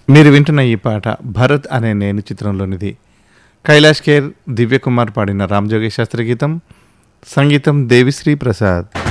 మీరు వింటున్న ఈ పాట భరత్ అనే నేను చిత్రంలోనిది. కైలాష్ ఖేర్, దివ్యకుమార్ పాడిన రామ్ జోగేష్ శాస్త్రి గీతం, సంగీతం దేవిశ్రీ ప్రసాద్.